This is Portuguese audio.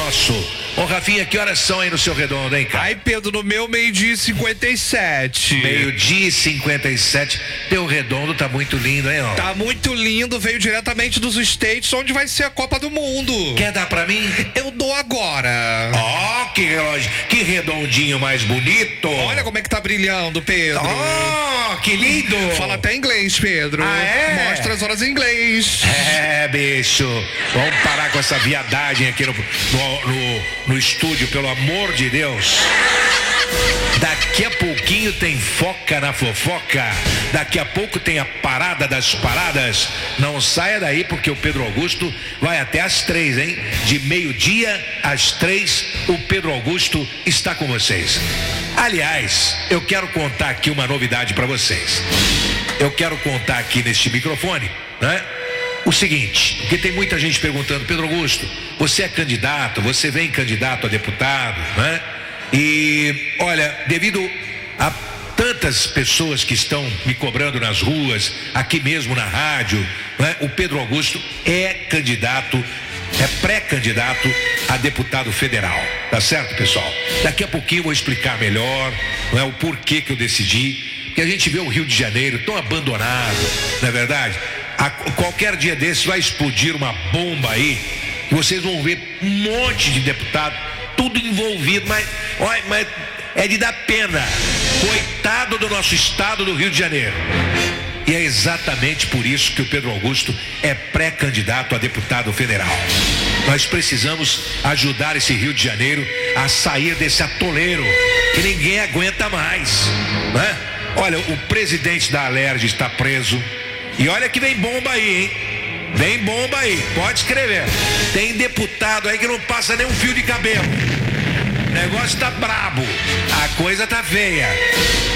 nosso. Ô, Rafinha, que horas são aí no seu redondo, hein, cara? Ai, Pedro, no meu 12:57. 12:57. Teu redondo tá muito lindo, hein, ó? Tá muito lindo, veio diretamente dos States, onde vai ser a Copa do Mundo. Quer dar pra mim? Eu dou agora. Ó, que relógio, que redondinho mais bonito. Olha como é que tá brilhando, Pedro. Ó, que lindo. Fala até inglês, Pedro. Ah, é? Mostra as horas em inglês. É, bicho. Vamos parar com essa viadagem aqui no estúdio, pelo amor de Deus. Daqui a pouquinho tem foca na fofoca. Daqui a pouco tem a parada das paradas. Não saia daí porque o Pedro Augusto vai até às 3, hein? De meio-dia às 3, o Pedro Augusto está com vocês. Aliás, eu quero contar aqui uma novidade para vocês. Eu quero contar aqui neste microfone, né? O seguinte, porque tem muita gente perguntando: Pedro Augusto, você é candidato, você vem candidato a deputado, né? E olha, devido a tantas pessoas que estão me cobrando nas ruas, aqui mesmo na rádio, né? O Pedro Augusto é candidato, é pré-candidato a deputado federal, tá certo, pessoal? Daqui a pouquinho eu vou explicar melhor, não é, o porquê que eu decidi, porque a gente vê o Rio de Janeiro tão abandonado, não é verdade? Qualquer dia desses vai explodir uma bomba aí, e vocês vão ver um monte de deputado, tudo envolvido, mas é de dar pena. Coitado do nosso estado do Rio de Janeiro. E é exatamente por isso que o Pedro Augusto é pré-candidato a deputado federal. Nós precisamos ajudar esse Rio de Janeiro a sair desse atoleiro que ninguém aguenta mais, né? Olha, o presidente da Alerj está preso. E olha que vem bomba aí, hein? Vem bomba aí, pode escrever. Tem deputado aí que não passa nem um fio de cabelo. O negócio tá brabo, a coisa tá feia.